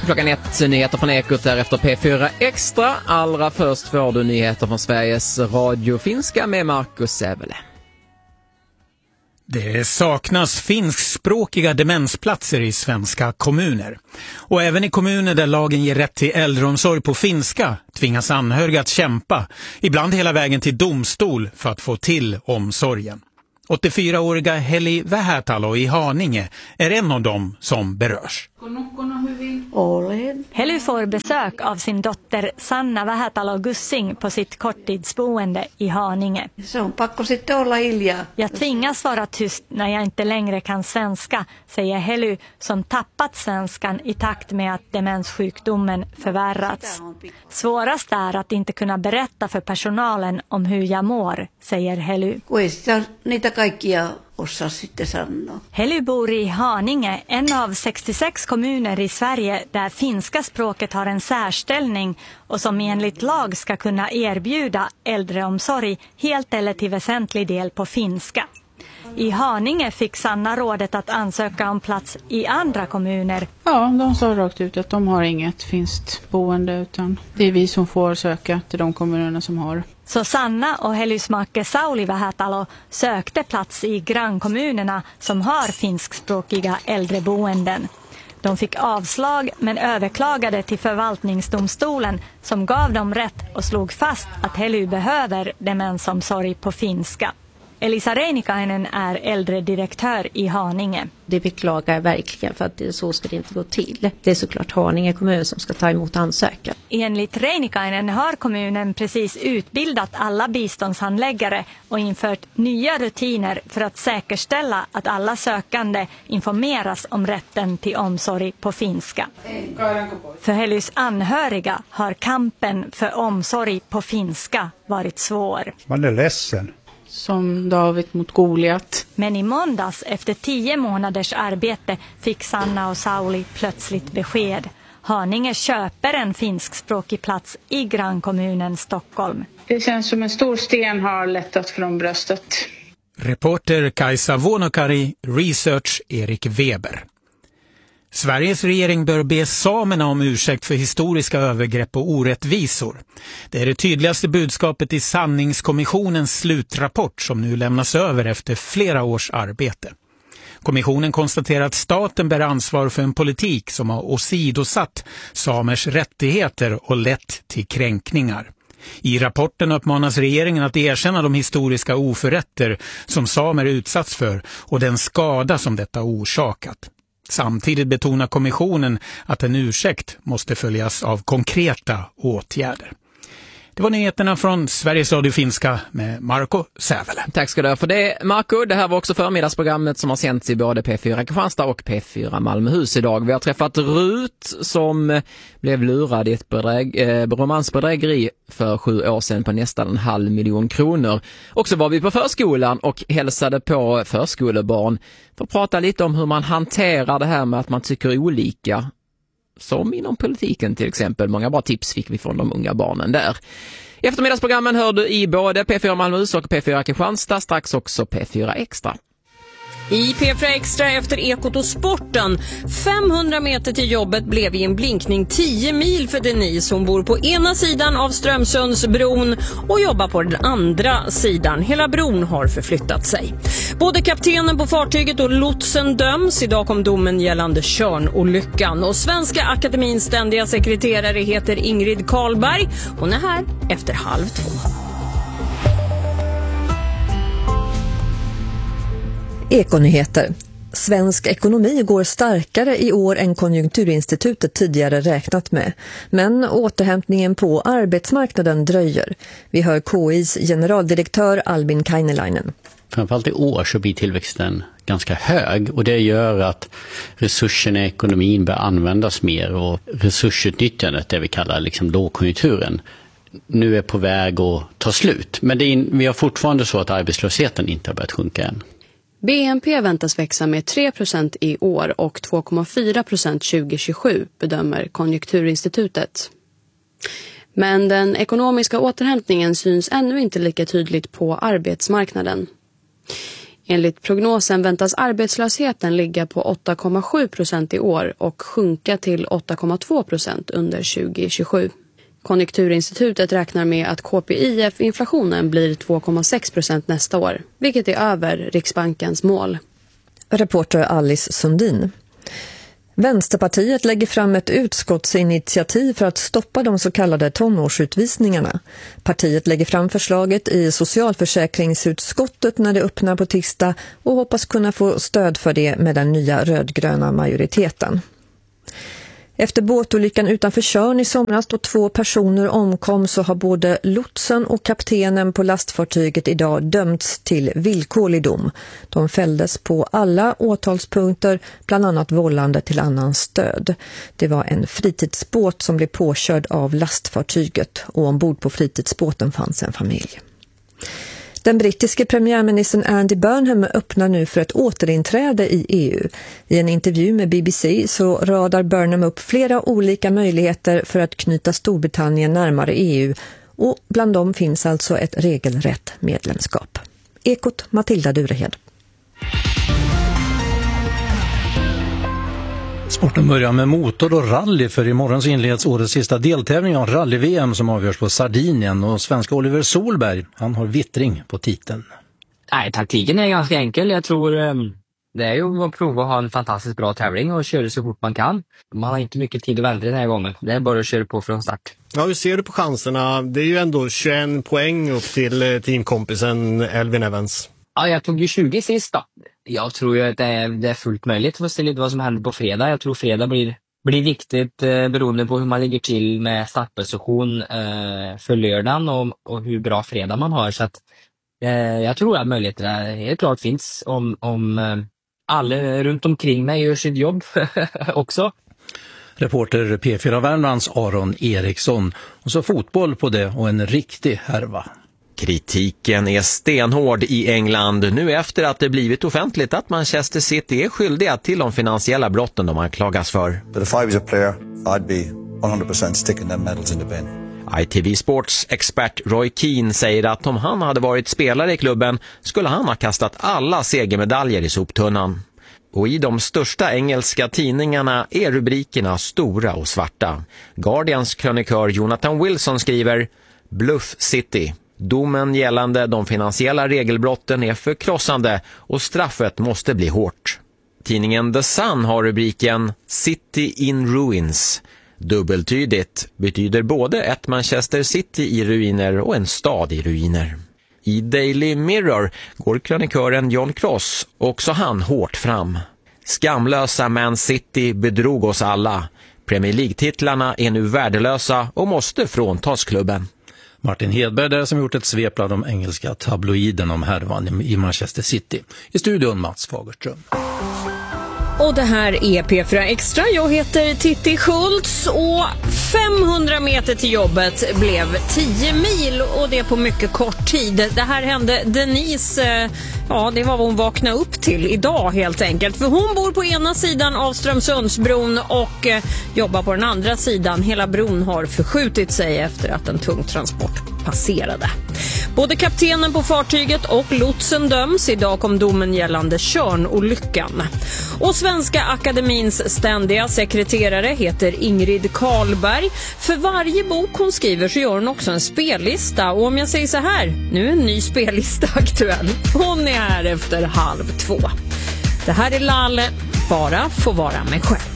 Klockan 1, nyheter från Ekot, därefter P4 Extra. Allra först får du nyheter från Sveriges Radio Finska med Marcus Sävele. Det saknas finskspråkiga demensplatser i svenska kommuner. Och även i kommuner där lagen ger rätt till äldreomsorg på finska tvingas anhöriga att kämpa, ibland hela vägen till domstol för att få till omsorgen. 84-åriga Heli Vähätalo i Haninge är en av dem som berörs. Heli får besök av sin dotter Sanna Vähätalo Gussing på sitt korttidsboende i Haninge. Jag tvingas vara tyst när jag inte längre kan svenska, säger Heli, som tappat svenskan i takt med att demenssjukdomen förvärrats. Svårast är att inte kunna berätta för personalen om hur jag mår, säger Heli. Heli bor i Haninge, en av 66 kommuner i Sverige där finska språket har en särställning och som enligt lag ska kunna erbjuda äldreomsorg helt eller till väsentlig del på finska. I Haninge fick Sanna rådet att ansöka om plats i andra kommuner. Ja, de sa rakt ut att de har inget finskt boende, utan det är vi som får söka till de kommunerna som har. Så Sanna och Helis make Sauli Vähätalo sökte plats i grannkommunerna som har finskspråkiga äldreboenden. De fick avslag men överklagade till förvaltningsdomstolen som gav dem rätt och slog fast att Heli behöver demensomsorg på finska. Elisa Reinikainen är äldredirektör i Haninge. Det beklagar jag verkligen, för att så ska det inte gå till. Det är såklart Haninge kommun som ska ta emot ansökan. Enligt Reinikainen har kommunen precis utbildat alla biståndshandläggare och infört nya rutiner för att säkerställa att alla sökande informeras om rätten till omsorg på finska. För Helis anhöriga har kampen för omsorg på finska varit svår. Man är ledsen. Som David mot Goliat. Men i måndags, efter 10 månaders arbete, fick Sanna och Sauli plötsligt besked. Haninge köper en finskspråkig plats i grannkommunen Stockholm. Det känns som en stor sten har lättat från bröstet. Reporter Kajsa Vuonokari, research Erik Weber. Sveriges regering bör be samerna om ursäkt för historiska övergrepp och orättvisor. Det är det tydligaste budskapet i sanningskommissionens slutrapport som nu lämnas över efter flera års arbete. Kommissionen konstaterar att staten bär ansvar för en politik som har åsidosatt samers rättigheter och lett till kränkningar. I rapporten uppmanas regeringen att erkänna de historiska oförrätter som samer utsatts för och den skada som detta orsakat. Samtidigt betonar kommissionen att en ursäkt måste följas av konkreta åtgärder. Det var nyheterna från Sveriges Radio Finska med Marco Sävele. Tack ska du ha för det, Marco. Det här var också förmiddagsprogrammet som har sänts i både P4 Kristianstad och P4 Malmöhus idag. Vi har träffat Rut som blev lurad i ett romansbedrägeri för 7 år sedan på nästan 500 000 kronor. Och så var vi på förskolan och hälsade på förskolebarn för att prata lite om hur man hanterar det här med att man tycker olika. Som inom politiken till exempel. Många bra tips fick vi från de unga barnen där. I eftermiddagsprogrammen hör du i både P4 Malmöhus och P4 Kristianstad, strax också P4 Extra. I P4 Extra efter Ekot och sporten. 500 meter till jobbet blev i en blinkning 10 mil för Denise. Hon bor på ena sidan av Strömsundsbron och jobbar på den andra sidan. Hela bron har förflyttat sig. Både kaptenen på fartyget och lotsen döms. Idag kom domen gällande Tjörnolyckan. Och Svenska Akademins ständiga sekreterare heter Ingrid Karlberg. Hon är här efter 1:30. Ekonyheter. Svensk ekonomi går starkare i år än Konjunkturinstitutet tidigare räknat med. Men återhämtningen på arbetsmarknaden dröjer. Vi hör KIs generaldirektör Albin Kainelainen. Framförallt i år så blir tillväxten ganska hög och det gör att resurserna i ekonomin bör användas mer och resursutnyttjandet, det vi kallar liksom lågkonjunkturen, nu är på väg att ta slut. Men vi har fortfarande så att arbetslösheten inte har börjat sjunka än. BNP väntas växa med 3% i år och 2,4% 2027, bedömer Konjunkturinstitutet. Men den ekonomiska återhämtningen syns ännu inte lika tydligt på arbetsmarknaden. Enligt prognosen väntas arbetslösheten ligga på 8,7% i år och sjunka till 8,2% under 2027. Konjunkturinstitutet räknar med att KPIF-inflationen blir 2,6% nästa år, vilket är över Riksbankens mål. Reporter Alice Sundin. Vänsterpartiet lägger fram ett utskottsinitiativ för att stoppa de så kallade tonårsutvisningarna. Partiet lägger fram förslaget i socialförsäkringsutskottet när det öppnar på tisdag och hoppas kunna få stöd för det med den nya rödgröna majoriteten. Efter båtolyckan utanför Tjörn i somras då 2 personer omkom så har både lotsen och kaptenen på lastfartyget idag dömts till villkorlig dom. De fälldes på alla åtalspunkter, bland annat vållande till annans död. Det var en fritidsbåt som blev påkörd av lastfartyget och ombord på fritidsbåten fanns en familj. Den brittiske premiärministern Andy Burnham öppnar nu för ett återinträde i EU. I en intervju med BBC så radar Burnham upp flera olika möjligheter för att knyta Storbritannien närmare EU och bland dem finns alltså ett regelrätt medlemskap. Ekot Matilda Durehed. Sporten börjar med motor och rally för imorgon så inleds årets sista deltävling av rally-VM som avgörs på Sardinien och svenska Oliver Solberg, han har vittring på titeln. Nej, taktiken är ganska enkel. Jag tror det är ju att prova att ha en fantastiskt bra tävling och köra så fort man kan. Man har inte mycket tid att vänta den här gången. Det är bara att köra på från start. Ja, hur ser du på chanserna? Det är ju ändå 21 poäng upp till teamkompisen Elvin Evans. Ja, jag tog ju 20 sist då. Jag tror ju att det är fullt möjligt att se lite vad som händer på fredag. Jag tror fredag blir viktigt beroende på hur man ligger till med startposition för lördagen och hur bra fredag man har. Så att jag tror att möjligheterna helt klart finns om alla runt omkring mig gör sitt jobb också. Reporter P4 Värmlands Aron Eriksson. Och så fotboll på det och en riktig härva. Kritiken är stenhård i England nu efter att det blivit offentligt att Manchester City är skyldiga till de finansiella brotten de anklagas för. But if I was a player, I'd be 100% sticking them medals in the bin. ITV Sports expert Roy Keane säger att om han hade varit spelare i klubben skulle han ha kastat alla segermedaljer i soptunnan. Och i de största engelska tidningarna är rubrikerna stora och svarta. Guardians krönikör Jonathan Wilson skriver Bluff City. Domen gällande de finansiella regelbrotten är förkrossande och straffet måste bli hårt. Tidningen The Sun har rubriken City in Ruins. Dubbeltydigt betyder både ett Manchester City i ruiner och en stad i ruiner. I Daily Mirror går krönikören John Cross också han hårt fram. Skamlösa Man City bedrog oss alla. Premier League-titlarna är nu värdelösa och måste fråntas klubben. Martin Hedberg där som gjort ett svep av de engelska tabloiden om härvan i Manchester City. I studion Mats Fagerström. Och det här är P4 Extra. Jag heter Titti Schultz och 500 meter till jobbet blev 10 mil och det på mycket kort tid. Det här hände Denise, det var vad hon vaknade upp till idag helt enkelt. För hon bor på ena sidan av Strömsundsbron och jobbar på den andra sidan. Hela bron har förskjutit sig efter att en tung transport passerade. Både kaptenen på fartyget och lotsen döms. Idag kom domen gällande Tjörnolyckan. Och Svenska Akademins ständiga sekreterare heter Ingrid Karlberg. För varje bok hon skriver så gör hon också en spellista. Och om jag säger så här, nu är en ny spellista aktuell. Hon är här efter 1:30. Det här är Lalle, bara få vara mig själv.